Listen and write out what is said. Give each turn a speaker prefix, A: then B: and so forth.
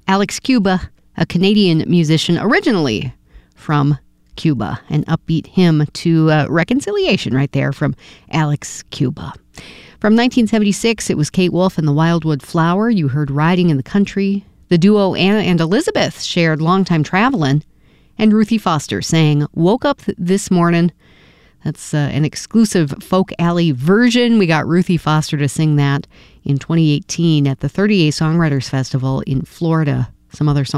A: Alex Cuba, a Canadian musician originally from Cuba, an upbeat hymn to reconciliation right there from Alex Cuba. From 1976, it was Kate Wolf and the Wildwood Flower. You heard Riding in the Country. The duo Anna and Elizabeth shared Longtime Travelin'. And Ruthie Foster sang Woke Up This Morning. That's an exclusive Folk Alley version. We got Ruthie Foster to sing that in 2018 at the 30A Songwriters Festival in Florida. Some other songs